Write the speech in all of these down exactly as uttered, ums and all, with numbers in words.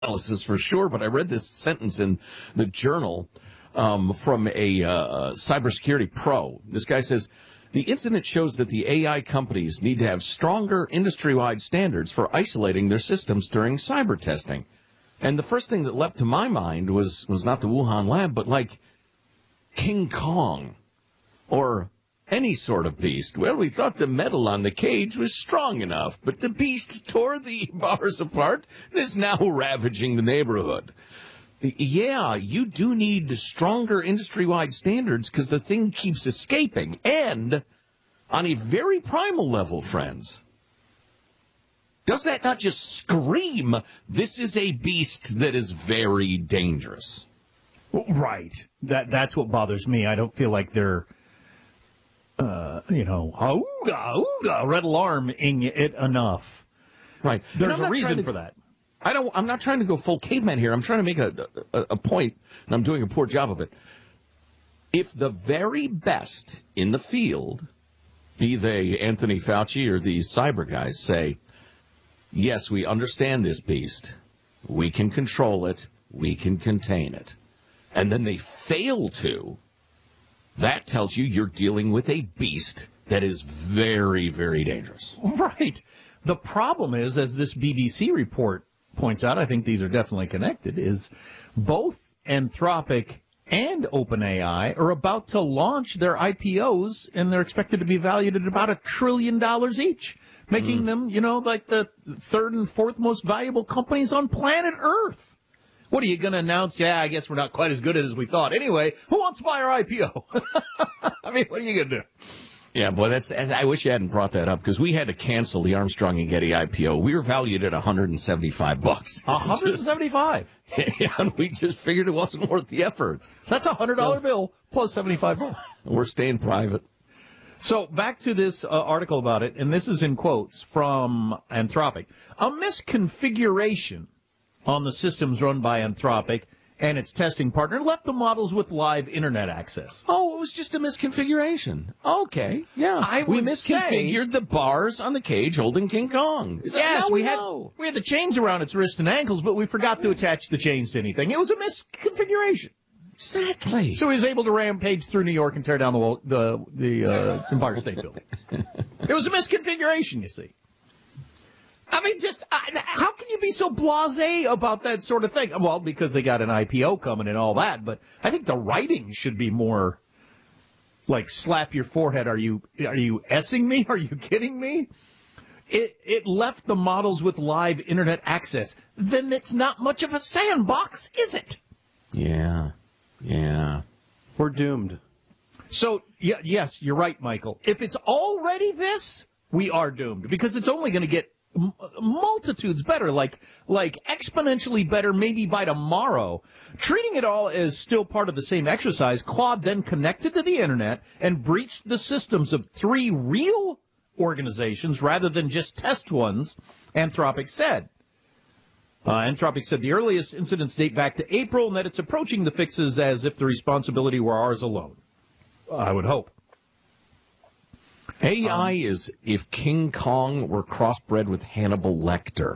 analysis for sure, but I read this sentence in the Journal um, from a uh, cybersecurity pro. This guy says, the incident shows that the A I companies need to have stronger industry-wide standards for isolating their systems during cyber testing. And the first thing that leapt to my mind was, was not the Wuhan lab, but like King Kong or any sort of beast. Well, we thought the metal on the cage was strong enough, but the beast tore the bars apart and is now ravaging the neighborhood. Yeah, you do need stronger industry-wide standards because the thing keeps escaping. And on a very primal level, friends, does that not just scream, this is a beast that is very dangerous? Right. That That's what bothers me. I don't feel like they're, uh, you know, ooga, ooga, red alarm-ing it enough. Right. There's a reason to, for that. I don't, I'm not trying to go full caveman here. I'm trying to make a, a, a point, and I'm doing a poor job of it. If the very best in the field, be they Anthony Fauci or these cyber guys, say, yes, we understand this beast, we can control it, we can contain it, and then they fail to, that tells you you're dealing with a beast that is very, very dangerous. Right. The problem is, as this B B C report points out, I think these are definitely connected, is both Anthropic and OpenAI are about to launch their I P Os, and they're expected to be valued at about a trillion dollars each, making mm. them, you know, like the third and fourth most valuable companies on planet Earth. What are you going to announce? Yeah, I guess we're not quite as good as we thought. Anyway, who wants to buy our I P O? I mean, what are you going to do? Yeah, boy, that's. I wish you hadn't brought that up because we had to cancel the Armstrong and Getty I P O. We were valued at one hundred seventy-five bucks. one hundred seventy-five. Yeah, and we just figured it wasn't worth the effort. That's a one hundred dollar bill plus seventy-five bucks. We're staying private. So back to this uh, article about it, and this is in quotes from Anthropic. A misconfiguration on the systems run by Anthropic and its testing partner left the models with live internet access. Oh, it was just a misconfiguration. Okay, yeah. I we would misconfigured say, the bars on the cage holding King Kong. Is yes, that, we, we had know. we had the chains around its wrists and ankles, but we forgot to attach the chains to anything. It was a misconfiguration. Exactly. So he was able to rampage through New York and tear down the wall, the the uh, Empire State Building. It was a misconfiguration, you see. I mean, just, uh, how can you be so blasé about that sort of thing? Well, because they got an I P O coming and all that, but I think the writing should be more like slap your forehead. Are you, are you S-ing me? Are you kidding me? It, it left the models with live internet access. Then it's not much of a sandbox, is it? Yeah. Yeah. We're doomed. So, yeah, yes, you're right, Michael. If it's already this, we are doomed because it's only going to get multitudes better, like like exponentially better maybe by tomorrow. Treating it all as still part of the same exercise, Claude then connected to the internet and breached the systems of three real organizations rather than just test ones, Anthropic said. Uh, Anthropic said the earliest incidents date back to April and that it's approaching the fixes as if the responsibility were ours alone. I would hope. A I um, is if King Kong were crossbred with Hannibal Lecter.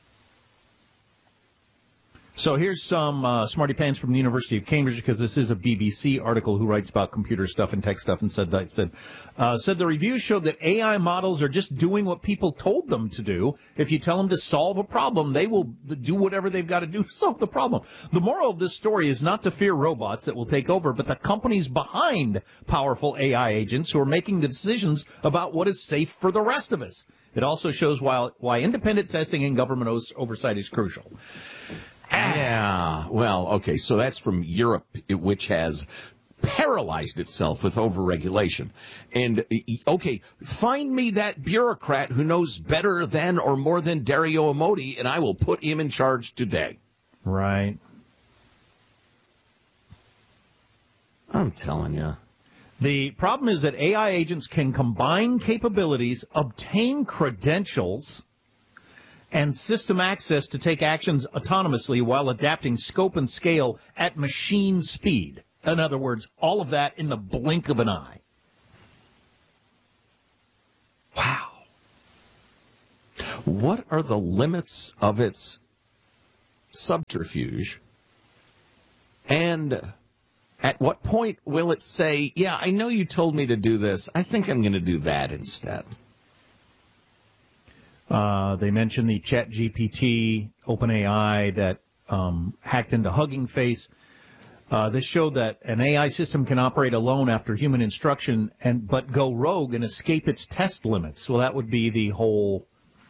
So here's some uh, smarty pants from the University of Cambridge, because this is a B B C article who writes about computer stuff and tech stuff, and said that said uh, said the review showed that A I models are just doing what people told them to do. If you tell them to solve a problem, they will do whatever they've got to do to solve the problem. The moral of this story is not to fear robots that will take over, but the companies behind powerful A I agents who are making the decisions about what is safe for the rest of us. It also shows why why independent testing and government oversight is crucial. Yeah, well, okay, so that's from Europe, which has paralyzed itself with overregulation. And, okay, find me that bureaucrat who knows better than or more than Dario Amodi, and I will put him in charge today. Right. I'm telling you. The problem is that A I agents can combine capabilities, obtain credentials, and system access to take actions autonomously while adapting scope and scale at machine speed. In other words, all of that in the blink of an eye. Wow. What are the limits of its subterfuge? And at what point will it say, yeah, I know you told me to do this. I think I'm going to do that instead? Uh, they mentioned the ChatGPT, OpenAI that um, hacked into Hugging Face. Uh, this showed that an A I system can operate alone after human instruction, and but go rogue and escape its test limits. Well, that would be the whole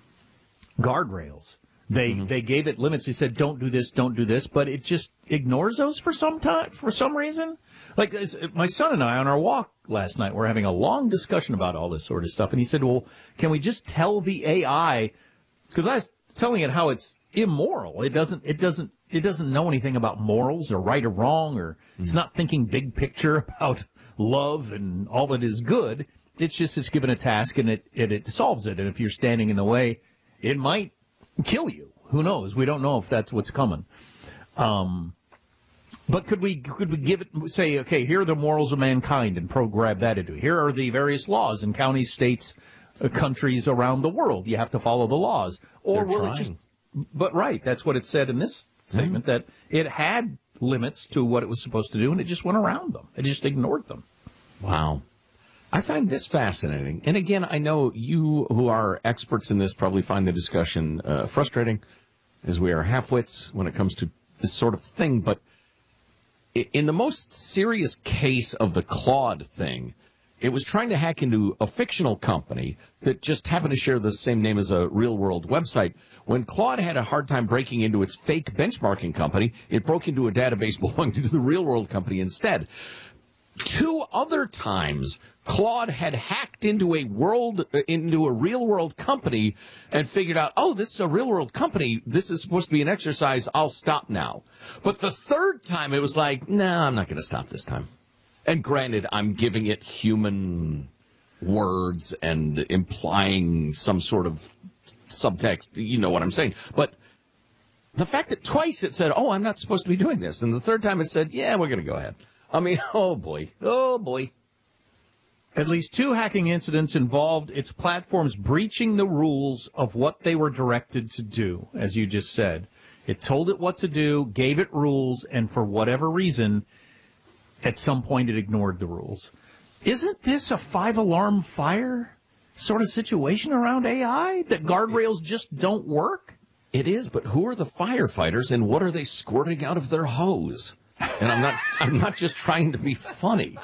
guardrails. They mm-hmm. they gave it limits. They said, "Don't do this, don't do this," but it just ignores those for some time, for some reason. Like my son and I on our walk last night, we're having a long discussion about all this sort of stuff, and he said, "Well, can we just tell the A I?" Because I was telling it how it's immoral. It doesn't. It doesn't. It doesn't know anything about morals or right or wrong, or mm-hmm. it's not thinking big picture about love and all that is good. It's just it's given a task and it, it it solves it. And if you're standing in the way, it might kill you. Who knows? We don't know if that's what's coming. Um, but could we could we give it say, okay, here are the morals of mankind and program that into it. Here are the various laws in counties, states, uh, countries around the world. You have to follow the laws. Or They're will trying. it just? But right, that's what it said in this statement, that it had limits to what it was supposed to do, and it just went around them. It just ignored them. Wow. I find this fascinating. And again, I know you who are experts in this probably find the discussion uh, frustrating, as we are half-wits when it comes to this sort of thing. But in the most serious case of the Claude thing, it was trying to hack into a fictional company that just happened to share the same name as a real-world website. When Claude had a hard time breaking into its fake benchmarking company, it broke into a database belonging to the real-world company instead. Two other times, Claude had hacked into a world, into a real-world company and figured out, oh, this is a real-world company. This is supposed to be an exercise. I'll stop now. But the third time, it was like, no, nah, I'm not going to stop this time. And granted, I'm giving it human words and implying some sort of subtext, you know what I'm saying. But the fact that twice it said, oh, I'm not supposed to be doing this, and the third time it said, yeah, we're going to go ahead. I mean, oh, boy. Oh, boy. At least two hacking incidents involved its platforms breaching the rules of what they were directed to do, as you just said. It told it what to do, gave it rules, and for whatever reason, at some point it ignored the rules. Isn't this a five-alarm fire sort of situation around A I, that guardrails just don't work? It is, but who are the firefighters and what are they squirting out of their hose? And I'm not I'm not just trying to be funny.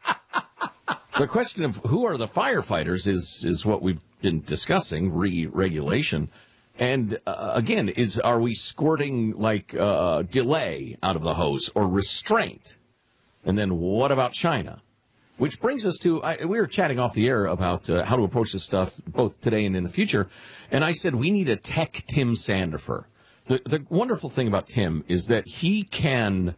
The question of who are the firefighters is is what we've been discussing, re-regulation. And uh, again, is are we squirting like uh, delay out of the hose or restraint? And then what about China? Which brings us to, I, we were chatting off the air about uh, how to approach this stuff both today and in the future. And I said, we need a tech Tim Sandifer. The, the wonderful thing about Tim is that he can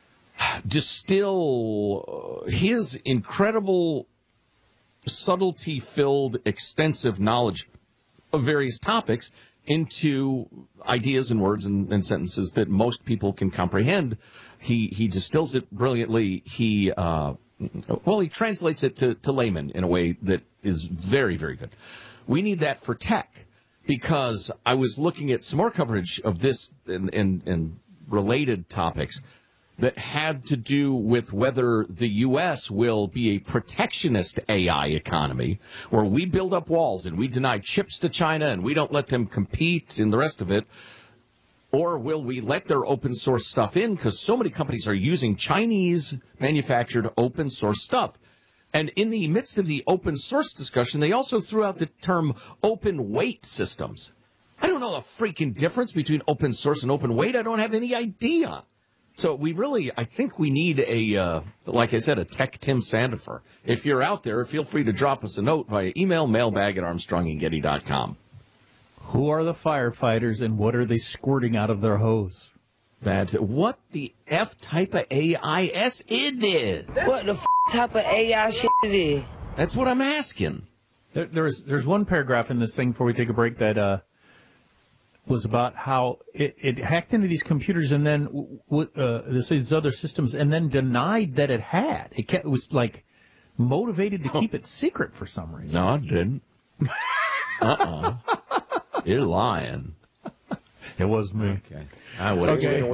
distill his incredible subtlety-filled, extensive knowledge of various topics into ideas and words and, and sentences that most people can comprehend. He, he distills it brilliantly. He, uh, Well, he translates it to, to layman in a way that is very, very good. We need that for tech, because I was looking at some more coverage of this and, and, and related topics that had to do with whether the U S will be a protectionist A I economy, where we build up walls and we deny chips to China and we don't let them compete and the rest of it. Or will we let their open source stuff in, because so many companies are using Chinese manufactured open source stuff. And in the midst of the open source discussion, they also threw out the term open weight systems. I don't know the freaking difference between open source and open weight. I don't have any idea. So we really, I think we need a, uh, like I said, a tech Tim Sandifer. If you're out there, feel free to drop us a note via email, mailbag at armstrong and getty dot com. Who are the firefighters and what are they squirting out of their hose? That what the F type of A I S it is? What the f- type of A I shit it is? That's what I'm asking. There, there's there's one paragraph in this thing before we take a break that uh, was about how it, it hacked into these computers and then w- w- uh, this, these other systems and then denied that it had. It, kept, it was like motivated to keep it secret for some reason. No, I didn't. Uh-uh. You're lying. It was me. Okay. I would. Okay.